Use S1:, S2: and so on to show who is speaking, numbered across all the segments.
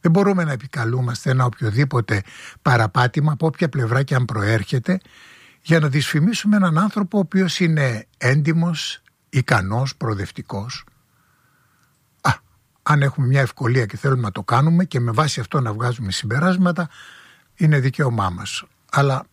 S1: Δεν μπορούμε να επικαλούμαστε ένα οποιοδήποτε παραπάτημα από όποια πλευρά και αν προέρχεται για να δυσφημίσουμε έναν άνθρωπο ο οποίος είναι έντιμος, ικανός, προοδευτικός. Αν έχουμε μια ευκολία και θέλουμε να το κάνουμε και με βάση αυτό να βγάζουμε συμπεράσματα, είναι δικαίωμά μας. Αλλά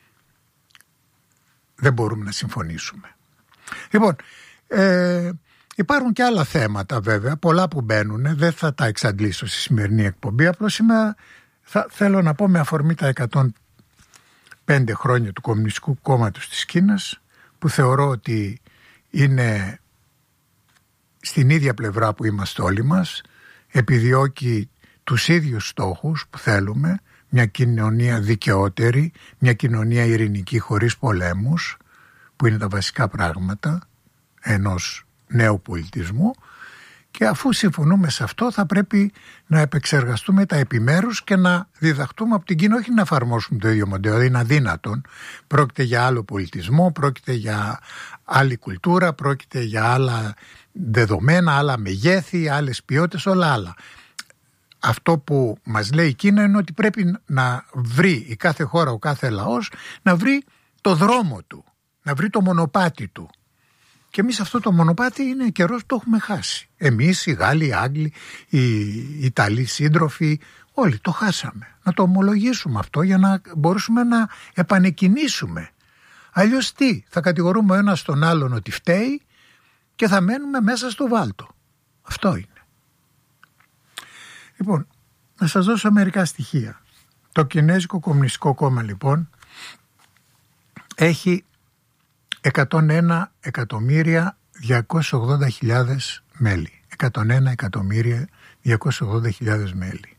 S1: δεν μπορούμε να συμφωνήσουμε. Λοιπόν, υπάρχουν και άλλα θέματα βέβαια, πολλά που μπαίνουν, δεν θα τα εξαντλήσω στη σημερινή εκπομπή. Απλώς σήμερα θέλω να πω με αφορμή τα 105 χρόνια του Κομμουνιστικού Κόμματος της Κίνας, που θεωρώ ότι είναι στην ίδια πλευρά που είμαστε όλοι μας, επιδιώκει τους ίδιους στόχους που θέλουμε, μια κοινωνία δικαιότερη, μια κοινωνία ειρηνική χωρίς πολέμους, που είναι τα βασικά πράγματα ενός νέου πολιτισμού, και αφού συμφωνούμε σε αυτό θα πρέπει να επεξεργαστούμε τα επιμέρους και να διδαχτούμε από την Κίνα, όχι να εφαρμόσουμε το ίδιο μοντέλο, είναι αδύνατον. Πρόκειται για άλλο πολιτισμό, πρόκειται για άλλη κουλτούρα, πρόκειται για άλλα δεδομένα, άλλα μεγέθη, άλλες ποιότητες, όλα άλλα. Αυτό που μας λέει η Κίνα είναι ότι πρέπει να βρει η κάθε χώρα, ο κάθε λαός, να βρει το δρόμο του, να βρει το μονοπάτι του. Και εμείς αυτό το μονοπάτι είναι καιρός που το έχουμε χάσει. Εμείς, οι Γάλλοι, οι Άγγλοι, οι Ιταλοί σύντροφοι, όλοι το χάσαμε. Να το ομολογήσουμε αυτό για να μπορέσουμε να επανεκκινήσουμε. Αλλιώς τι, θα κατηγορούμε ο ένας τον άλλον ότι φταίει και θα μένουμε μέσα στο βάλτο. Αυτό είναι. Λοιπόν, να σας δώσω μερικά στοιχεία. Το Κινέζικο Κομμουνιστικό Κόμμα λοιπόν έχει 101.280.000 μέλη. 101.280.000 μέλη.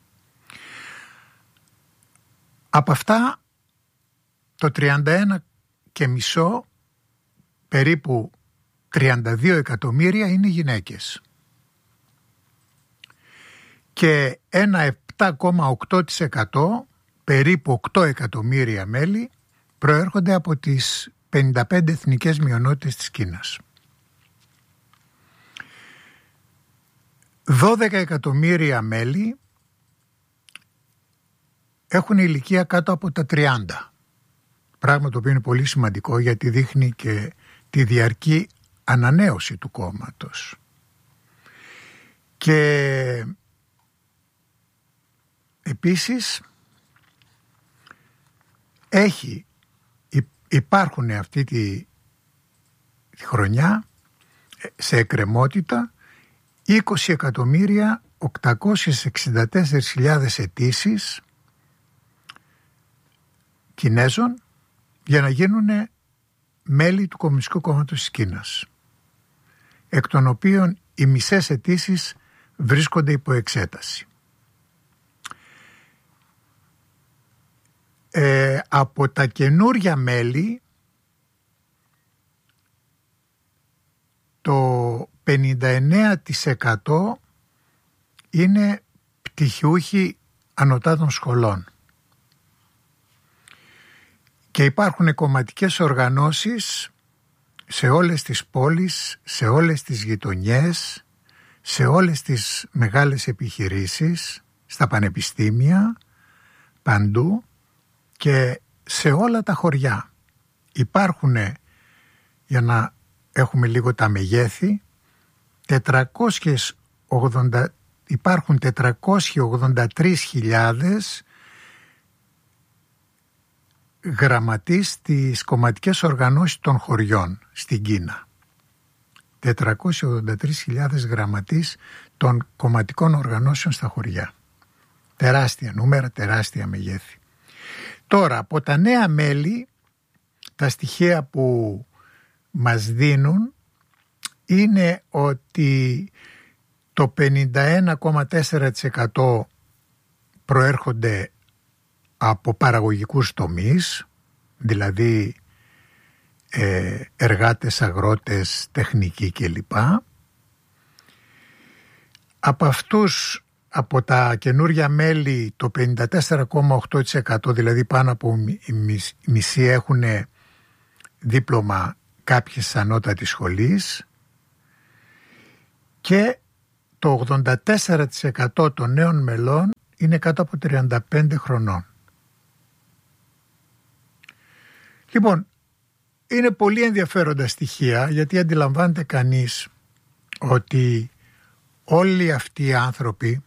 S1: Από αυτά το 31,5, περίπου 32 εκατομμύρια είναι γυναίκες. Και ένα 7,8%, περίπου 8 εκατομμύρια μέλη, προέρχονται από τις 55 εθνικές μειονότητες της Κίνας. 12 εκατομμύρια μέλη έχουν ηλικία κάτω από τα 30. Πράγμα το οποίο είναι πολύ σημαντικό γιατί δείχνει και τη διαρκή ανανέωση του κόμματος. Και επίσης υπάρχουν αυτή τη χρονιά σε εκκρεμότητα 20.864.000 αιτήσεις Κινέζων για να γίνουν μέλη του Κομμουνιστικού Κόμματος της Κίνας, εκ των οποίων οι μισές αιτήσεις βρίσκονται υπό εξέταση. Από τα καινούρια μέλη το 59% είναι πτυχιούχοι ανωτάτων σχολών. Και υπάρχουν κομματικές οργανώσεις σε όλες τις πόλεις, σε όλες τις γειτονιές, σε όλες τις μεγάλες επιχειρήσεις, στα πανεπιστήμια, παντού και σε όλα τα χωριά. Για να έχουμε λίγο τα μεγέθη, υπάρχουν 483.000 γραμματείς στις κομματικές οργανώσεις των χωριών στην Κίνα. 483.000 γραμματείς των κομματικών οργανώσεων στα χωριά. Τεράστια νούμερα, τεράστια μεγέθη. Τώρα, από τα νέα μέλη, τα στοιχεία που μας δίνουν είναι ότι το 51,4% προέρχονται από παραγωγικούς τομείς, δηλαδή εργάτες, αγρότες, τεχνικοί κλπ. Από αυτούς, από τα καινούρια μέλη, το 54,8%, δηλαδή πάνω από μισή, έχουν δίπλωμα κάποιης ανώτατης σχολής, και το 84% των νέων μελών είναι κάτω από 35 χρονών. Λοιπόν, είναι πολύ ενδιαφέροντα στοιχεία, γιατί αντιλαμβάνεται κανείς ότι όλοι αυτοί οι άνθρωποι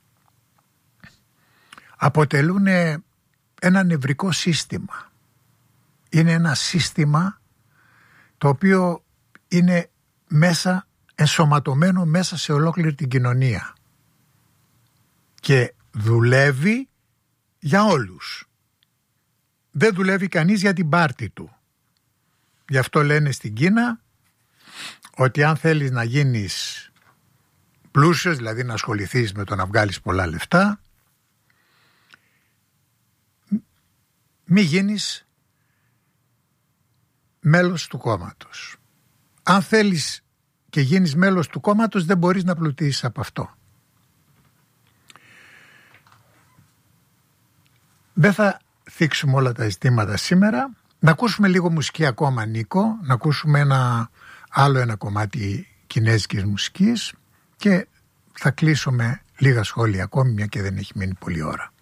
S1: αποτελούν ένα νευρικό σύστημα. Είναι ένα σύστημα το οποίο είναι μέσα, ενσωματωμένο μέσα σε ολόκληρη την κοινωνία και δουλεύει για όλους. Δεν δουλεύει κανείς για την πάρτη του. Γι' αυτό λένε στην Κίνα ότι αν θέλεις να γίνεις πλούσιος, δηλαδή να ασχοληθείς με το να βγάλεις πολλά λεφτά, μη γίνεις μέλος του κόμματος. Αν θέλεις και γίνεις μέλος του κόμματος, δεν μπορείς να πλουτίσεις από αυτό. Δεν θα θίξουμε όλα τα ζητήματα σήμερα. Να ακούσουμε λίγο μουσική ακόμα, Νίκο. Να ακούσουμε ένα κομμάτι κινέζικης μουσικής και θα κλείσω με λίγα σχόλια ακόμη, μια και δεν έχει μείνει πολλή ώρα.